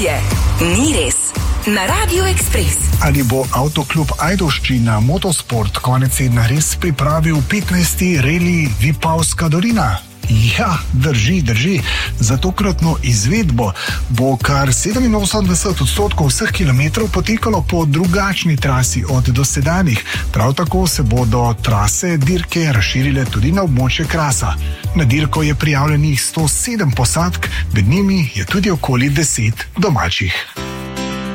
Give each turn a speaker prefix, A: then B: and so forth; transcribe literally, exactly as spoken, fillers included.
A: je Ni res na Radiu Ekspres.
B: Ali bo Avtoklub Ajdovščina Motosport konec tedna res pripravil petnajsti reli Vipavska dolina? Ja, drži, drži. Za tokratno izvedbo bo kar sedeminosemdeset odstotkov vseh kilometrov potekalo po drugačni trasi od dosedanjih. Prav tako se bodo trase dirke razširile tudi na območje Krasa. Na dirko je prijavljenih sto sedem posadk, med njimi je tudi okoli deset domačih.